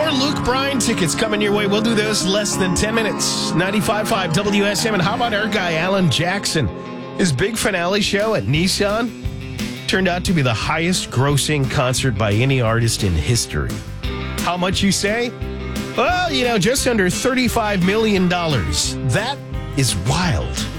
more Luke Bryan tickets coming your way. We'll do this less than 10 minutes. 95.5 WSM. And how about our guy, Alan Jackson? His big finale show at Nissan turned out to be the highest grossing concert by any artist in history. How much, you say? Well, just under $35 million. That is wild.